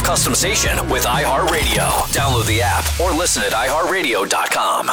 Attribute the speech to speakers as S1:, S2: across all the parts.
S1: customization with iHeartRadio. Download the app or listen at iHeartRadio.com.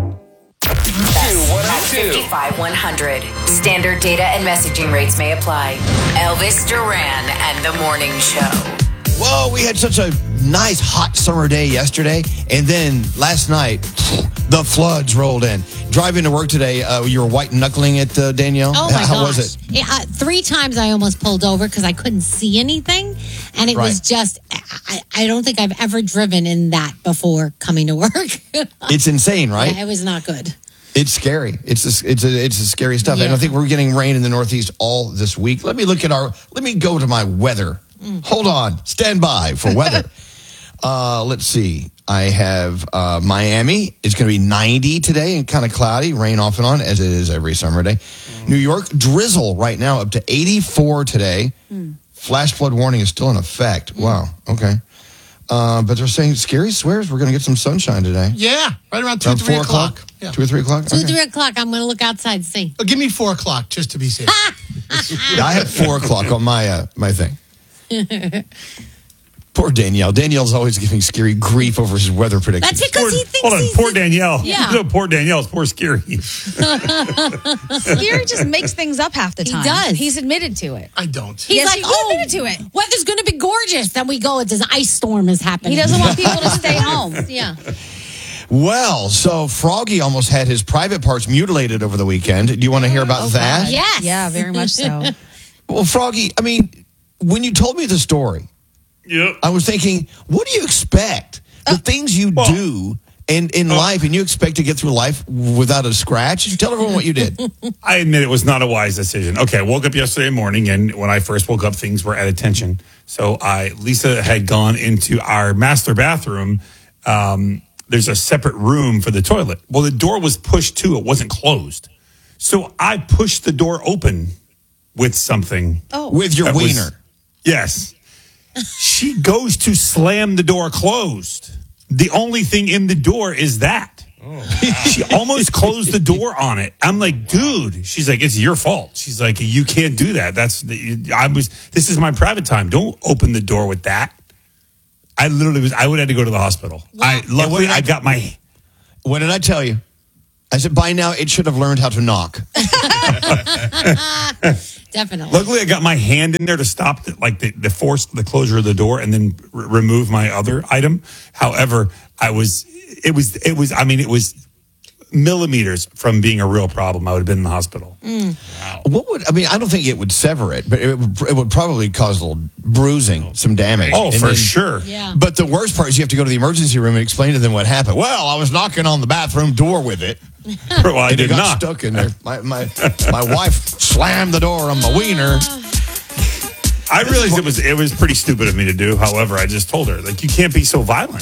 S2: Q102. 55-100. Standard data and messaging rates may apply. Elvis Duran and the Morning Show.
S3: Whoa, we had such a nice hot summer day yesterday, and then last night, the floods rolled in. Driving to work today, you were white-knuckling it, Danielle?
S4: Oh, my
S3: How
S4: gosh.
S3: was it?
S4: 3 times I almost pulled over because I couldn't see anything, and it was just, I don't think I've ever driven in that before coming to work.
S3: It's insane, right?
S4: Yeah, it was not good.
S3: It's scary. It's a scary stuff.
S4: Yeah.
S3: And I think we're getting rain in the Northeast all this week. Let me go to my weather. Hold on. Stand by for weather. Let's see. I have Miami. It's going to be 90 today and kind of cloudy, rain off and on, as it is every summer day. New York, drizzle right now up to 84 today. Flash flood warning is still in effect. Wow. Okay. But they're saying Scary swears we're going to get some sunshine today.
S5: Yeah, right around 2 or 3 o'clock. Yeah.
S3: 2 or 3 o'clock?
S4: 2 or 3 o'clock, I'm going to look outside and see.
S5: Oh, give me 4 o'clock just to be safe.
S3: I have 4 o'clock on my thing. Poor Danielle. Danielle's always giving Scary grief over his weather predictions.
S4: That's because he thinks
S6: Hold on,
S4: he's
S6: poor Danielle.
S4: Yeah.
S6: No, poor Danielle. It's poor Scary.
S7: Scary just makes things up half the
S4: He
S7: time.
S4: does.
S7: He's admitted to it.
S5: I don't.
S4: He's
S7: Yes,
S4: like,
S7: he admitted to it.
S4: weather's going to be gorgeous. Then we go, it's an ice storm is happening.
S7: He doesn't want people to stay home.
S4: Yeah.
S3: Well, so Froggy almost had his private parts mutilated over the weekend. Do you want to hear about that?
S4: Yes.
S7: Yeah, very much so.
S3: Well, Froggy, I mean, when you told me the story,
S6: Yep.
S3: I was thinking, what do you expect? The things you do in life, and you expect to get through life without a scratch? Tell everyone what you did.
S6: I admit it was not a wise decision. Okay, I woke up yesterday morning, and when I first woke up, things were at attention. So Lisa had gone into our master bathroom. There's a separate room for the toilet. Well, the door was pushed too. It wasn't closed. So I pushed the door open with something.
S7: Oh.
S3: With your
S6: that was-
S3: wiener.
S6: Yes. She goes to slam the door closed. The only thing in the door is that. She almost closed the door on it. I'm like, dude. She's like, it's your fault. She's like, you can't do that. This is my private time. Don't open the door with that. I would have had to go to the hospital. Luckily, I got my.
S3: What did I tell you? I said, by now, it should have learned how to knock.
S4: Definitely.
S6: Luckily, I got my hand in there to stop the force, the closure of the door, and then remove my other item. However, it was millimeters from being a real problem. I would have been in the hospital.
S3: I don't think it would sever it, but it would probably cause a little bruising, some damage.
S6: Oh,
S3: And
S6: for
S3: then-
S6: sure.
S4: Yeah.
S3: But the worst part is you have to go to the emergency room and explain to them what happened. Well, I was knocking on the bathroom door with it.
S6: Well, I
S3: And
S6: did
S3: it got
S6: not.
S3: stuck in there. My wife slammed the door on my wiener.
S6: I realized it was pretty stupid of me to do. However, I just told her, like, you can't be so violent.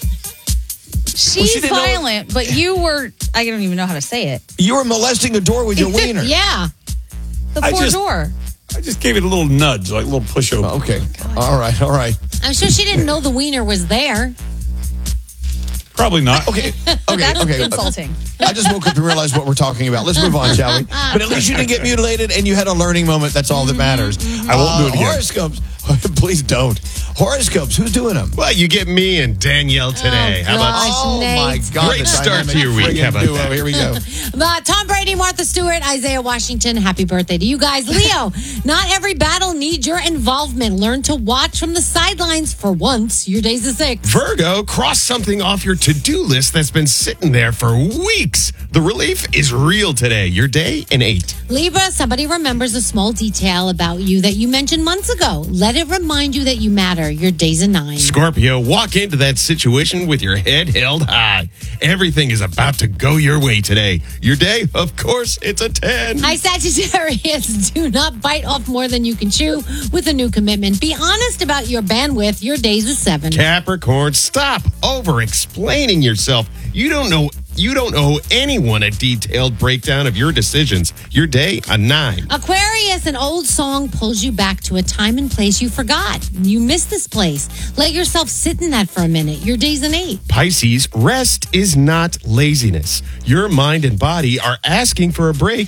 S7: She's
S3: didn't know-
S7: violent, but you were, I don't even know how to say it.
S3: You were molesting a door with your wiener.
S4: Yeah.
S7: The
S6: I
S7: poor
S6: just-
S7: door.
S6: I just gave it a little nudge, like a little push over.
S3: Okay. All right.
S4: I'm sure she didn't know the wiener was there.
S6: Probably not.
S3: Okay.
S7: That's insulting.
S3: I just woke up and realized what we're talking about. Let's move on, shall we? But at least you didn't get mutilated and you had a learning moment. That's all that matters.
S6: I won't do it again.
S3: Horoscopes. Please don't. Horoscopes. Who's doing them?
S8: Well, you get me and Danielle today. How about
S4: gosh.
S3: Oh, my
S4: Nate.
S3: God.
S8: Great
S3: the
S8: start to
S3: dynamic
S8: your week.
S3: friggin'
S8: How about
S3: duo.
S8: that?
S3: Here we go.
S4: Tom Brady, Martha Stewart, Isaiah Washington. Happy birthday to you guys. Leo, not every battle needs your involvement. Learn to watch from the sidelines for once. Your day's a 6.
S8: Virgo, cross something off your to-do list that's been sitting there for weeks. The relief is real today. Your day, an 8.
S4: Libra, somebody remembers a small detail about you that you mentioned months ago. Let it remind you that you matter. Your day's a 9.
S8: Scorpio, walk into that situation with your head held high. Everything is about to go your way today. Your day, of course, it's a 10.
S4: Hi, Sagittarius. Do not bite off more than you can chew with a new commitment. Be honest about your bandwidth. Your day's a 7.
S8: Capricorn, stop over-explaining yourself. You don't owe anyone a detailed breakdown of your decisions. Your day, a 9.
S4: Aquarius, an old song pulls you back to a time and place you forgot. You miss this place. Let yourself sit in that for a minute. Your day's an 8.
S8: Pisces, rest is not laziness. Your mind and body are asking for a break,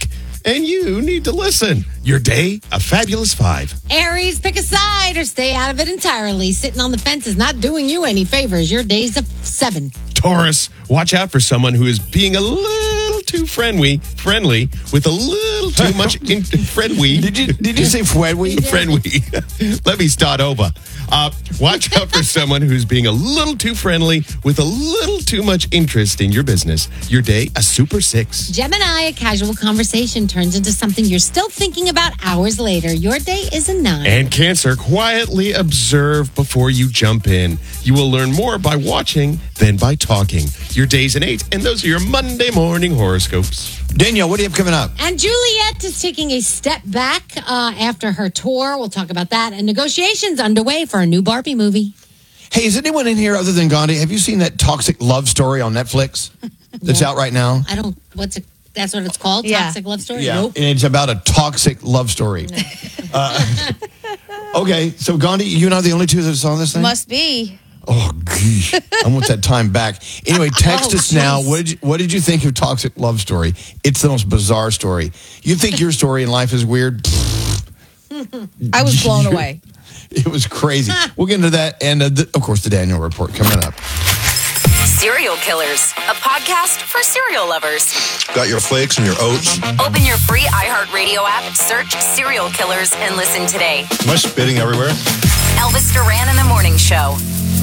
S8: and you need to listen. Your day, a fabulous 5.
S4: Aries, pick a side or stay out of it entirely. Sitting on the fence is not doing you any favors. Your day's a 7.
S8: Taurus, watch out for someone who is being a little too friendly with a little too much friendly.
S3: Did you say friendly?
S8: Friendly. Let me start over. Watch out for someone who's being a little too friendly with a little too much interest in your business. Your day, a super 6.
S4: Gemini, a casual conversation turns into something you're still thinking about hours later. Your day is a 9.
S8: And Cancer, quietly observe before you jump in. You will learn more by watching than by talking. Your day's an 8, and those are your Monday morning horoscopes.
S3: Danielle, what do you have coming up?
S4: And Juliet is taking a step back after her tour. We'll talk about that. And negotiations underway for a new Barbie movie.
S3: Hey, is anyone in here other than Gandhi? Have you seen that Toxic Love Story on Netflix that's out right now?
S4: I don't. That's what it's called?
S7: Yeah.
S4: Toxic Love Story?
S3: Yeah,
S4: Nope.
S3: and it's about a toxic love story. Okay, so Gandhi, you and I are the only two that saw this thing?
S7: Must be.
S3: Oh, gosh. I want that time back. Anyway, text us now. What did you think of Toxic Love Story? It's the most bizarre story. You think your story in life is weird?
S7: I was blown away.
S3: It was crazy. We'll get into that. And, of course, the Daniel Report coming up.
S2: Serial Killers, a podcast for serial lovers.
S9: Got your flakes and your oats.
S2: Open your free iHeartRadio app, search Serial Killers, and listen today.
S9: Am I spitting everywhere?
S2: Elvis Duran in the Morning Show.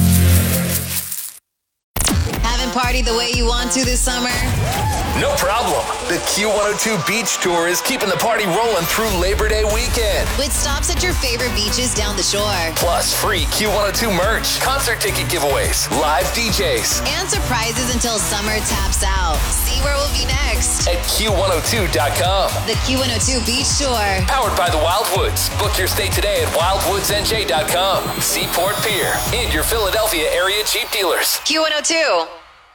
S10: Haven't partied the way you want to this summer?
S1: No problem. The Q102 Beach Tour is keeping the party rolling through Labor Day weekend.
S10: With stops at your favorite beaches down the shore.
S1: Plus free Q102 merch, concert ticket giveaways, live DJs.
S10: And surprises until summer taps out. See where we'll be next
S1: at Q102.com.
S10: The Q102 Beach Tour.
S1: Powered by the Wildwoods. Book your stay today at wildwoodsnj.com. Seaport Pier and your Philadelphia area Jeep dealers.
S10: Q102.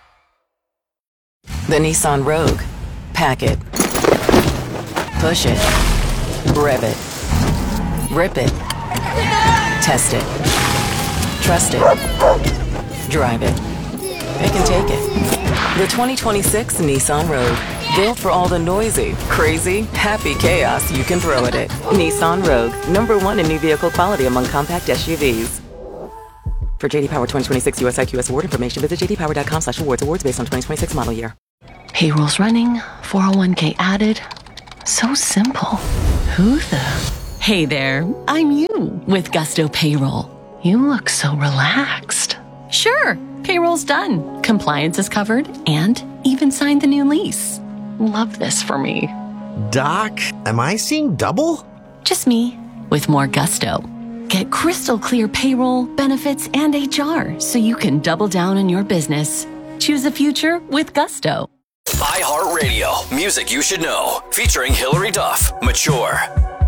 S11: The Nissan Rogue. Pack it. Push it. Rev it. Rip it. Test it. Trust it. Drive it. It can take it. The 2026 Nissan Rogue. Built for all the noisy, crazy, happy chaos you can throw at it. Nissan Rogue. #1 in new vehicle quality among compact SUVs. For JD Power 2026 US IQS award information, visit jdpower.com/awards. Awards based on 2026 model year.
S12: Payroll's running, 401k added. So simple. Who the? Hey there, I'm you with Gusto Payroll. You look so relaxed. Sure, payroll's done. Compliance is covered and even signed the new lease. Love this for me.
S13: Doc, am I seeing double?
S12: Just me with more Gusto. Get crystal clear payroll, benefits, and HR so you can double down in your business. Choose a future with Gusto.
S1: iHeartRadio, music you should know, featuring Hillary Duff, Mature.